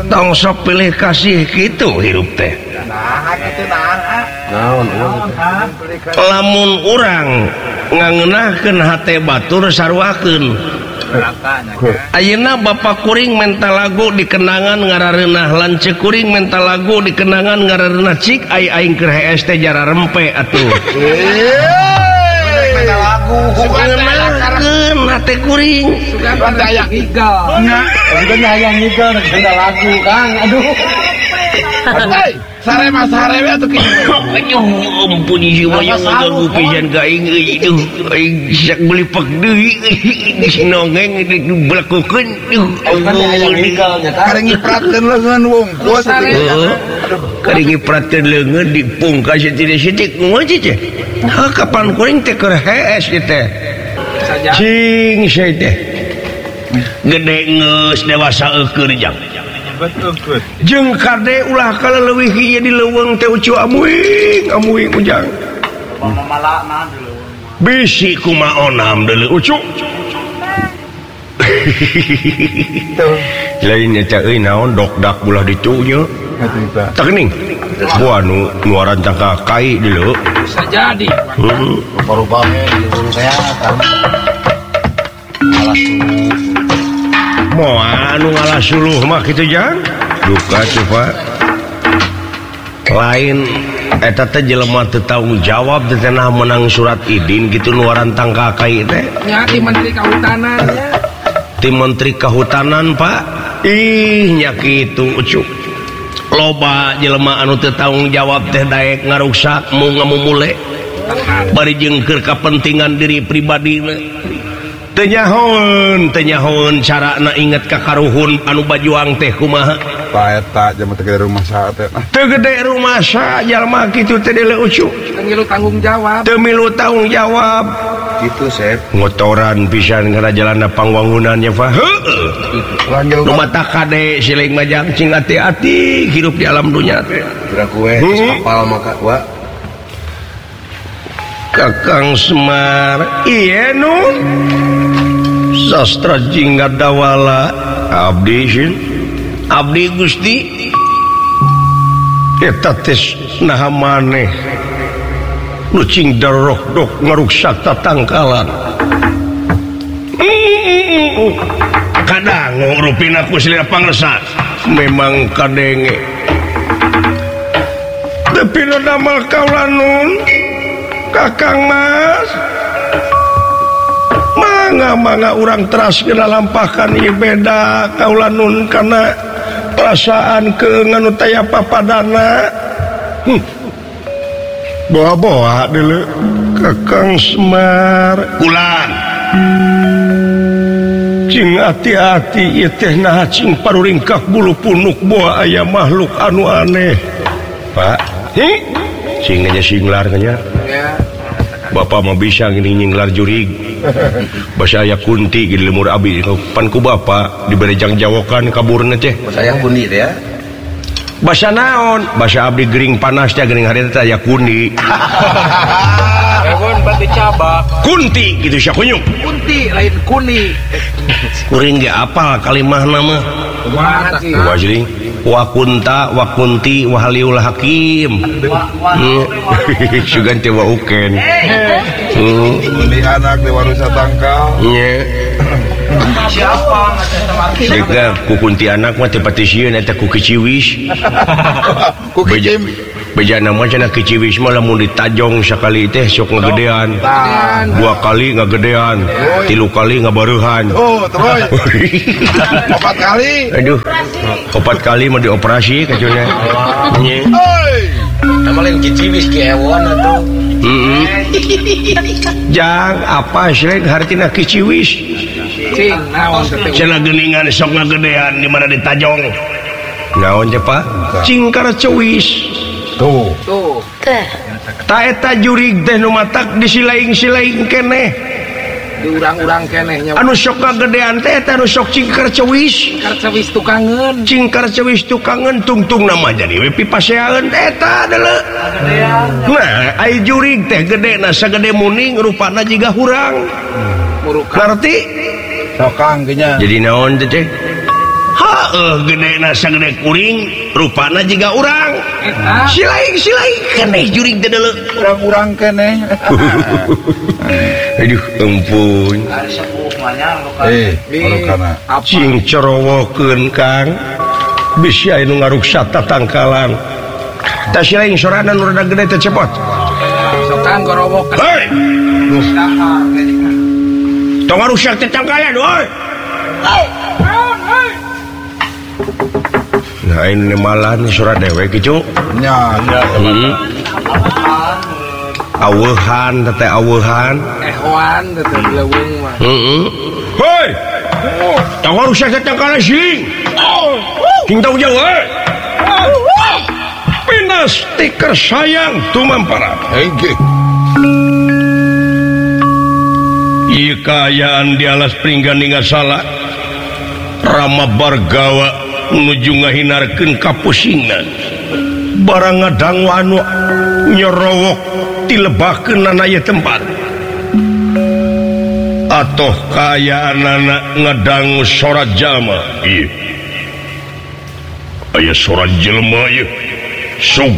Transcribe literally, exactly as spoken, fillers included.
tong sok pilih kasih gitu hirup teh lamun urang ngangeunahkeun hate batur sarwakeun ayeuna Bapak kuring mental lagu dikenangan ngarareunah lanceuk kuring mental lagu dikenangan ngarareunah cik ai aing keur hees teh jara rempe atuh mental lagu ngeunahkeun hate kuring sugan daya gigal sugan daya gigal mental lagu Kang aduh hei sare mas sare we atuh kieu aduh ampun jiwa yang ngaganggu pisan ka aing euy duh aing sak beli pek deui geus nongeng belekukeun duh kare ngipratkeun leungeun wungkul kare ngipratkeun leungeun dipungkas sithik-sithik ngoji teh heuh kapan kuring teh keur hees teh cing saya teh gede geus dewasa eukeur jang jeung kade ulah kaleuwih ieu di leuweung teh ucu amuing amuing ujang mamalana deuleu bisi kumaonam deuleu ucu lain eta euy naon dokdak bulah ditu nya tah geuning buah nu nuaran tangka kai deuleu bisa jadi heeh parubame di kesehatan alas moal anu ngalah suluh mah kitu jang duka coba lain eta teh jelema teu tanggung jawab teh cenah menang surat idin gitu nuaran tangka kai teh nya ti menteri kahutanan ya ti menteri kahutanan Pak ih nya kitu ucuk loba jelema anu teu tanggung jawab teh daek ngaruksak mu ngamumule bari jeung keur kapentingan diri pribadina teu nyahoeun teu nyahoeun carana inget ka karuhun anu bajuang teh kumaha pa eta jelema teh gede rumah sa teh teu gede rumah sa jalma kitu teh deuleu ucu teu milu tanggung jawab teu milu tanggung jawab kitu sep ngotoran pisan ngarajalana pangwangunannya fa heueuh nu mata kade siling majang cing ati-ati hirup di alam dunya teh geura kueh apal maka wa Kakang Semar ieu nu sastra jinggat dawala abdi sin abdi Gusti eta teh naha maneh nu cing darok dok ngaruksak tatangkalan kadang rupina ku silih pangresat memang kadenge tapi nu damel kaulanun Kakang Mas mangga-mangga urang teras kena lampahkan ieu beda kaulanun kana perasaan keungan nu taya papadana hm. boa-boa deuleu Kakang Semar ulang cing hati-hati ieu teh nah cing paruringkak bulu punuk boa aya makhluk anu aneh Pak hi cing nya singlar nya Bapak mah bisa gini nyinglar jurig basa aya kunti di lemur abi pan ku bapak diberi jang jawokan kaburna teh basa aya kunti teh ya basa naon basa abdi gering panas teh gering hari teh aya kunti hewan bati cabak kunti gitu sia kunyuk kunti lain kuni kuring ge apal kalimahna mah kumaha tah wajring wa kunta wa kunti wa haliul hakim sugan teh wa uken di anak di warusa tangkal nya siapa siga ku kunti anak mah teh pati sieun eta ku kiciwis ku kicim bejana mah cenah kiciwis mah lamun ditajong sakali teh sok ngagedean dua kali ngagedean tilu kali ngabareuhan oh terus opat kali aduh opat kali mah dioperasi kacuna nya nama lain kiciwis ki ewon atuh heeh jang apa sih hartina kiciwis cing naon teh cenah geuningan sok ngagedean di mana ditajong naon teh Pak cingkar cewis tuh tuh teh ta eta jurig teh nu matak disilaing-silaing keneh di urang-urang keneh nya anu sok kagedean teh eta anu sok cingkar cewis cingkar cewis tukangeun cingkar cewis tukangeun tungtung nama jadi we pipaseaeun eta deuleu nah ai jurig teh gedena sagede muning rupana jiga hurang ngerti sokang ge nya jadi naon teh heeh gede nasa gede kuring rupana juga orang silai silai keneh jurig teh deuleu kurang-kurang keneh aduh ampun eh kana cing corowokeun Kang bisi anu ngaruksa tatangkalan tah silai sorana nu rada gede teh cepot Sokan gorowokeun hei tong ngaruksa tatangkalan oi nah ini malah nih surat dewe gitu nya hmm. Aweuhan teteh aweuhan ehwan teteh leuweung mah heeh hei tong rusak tatangkalan sing sing tau jauh hei pindah stiker sayang tumampara hege ieu kaayaan di alas pringganingan salah Rama Bargawa nuju ngahinarkeun kapusingna barang ngadang anu nyerowok tilebahkeun na ieu tempat atoh kaayaanana ngadangu sorat jalma ieu aya sorat jelema ieu